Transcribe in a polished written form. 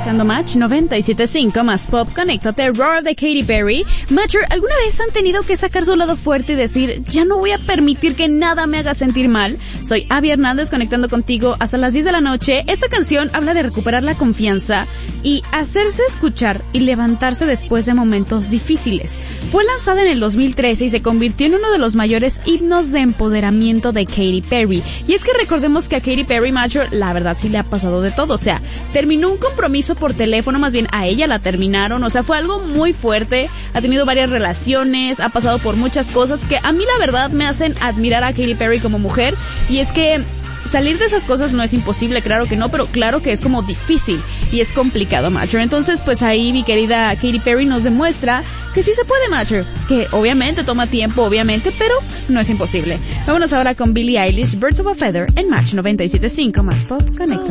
escuchando Match 97.5 más pop. Conéctate, Roar de Katy Perry. Matcher, ¿alguna vez han tenido que sacar su lado fuerte y decir, ya no voy a permitir que nada me haga sentir mal? Soy Abby Hernández, conectando contigo hasta las 10 de la noche. Esta canción habla de recuperar la confianza y hacerse escuchar y levantarse después de momentos difíciles. Fue lanzada en el 2013 y se convirtió en uno de los mayores himnos de empoderamiento de Katy Perry. Y es que recordemos que a Katy Perry, Matcher, la verdad sí le ha pasado de todo. O sea, terminó un compromiso por teléfono, más bien a ella la terminaron. O sea, fue algo muy fuerte. Ha tenido varias relaciones, ha pasado por muchas cosas que a mí la verdad me hacen admirar a Katy Perry como mujer. Y es que salir de esas cosas no es imposible, claro que no, pero claro que es como difícil y es complicado, Matcher. Entonces, pues ahí mi querida Katy Perry nos demuestra que sí se puede, Matcher, que obviamente toma tiempo, obviamente, pero no es imposible. Vámonos ahora con Billie Eilish, Birds of a Feather, en Match 97.5 más pop. Conecta.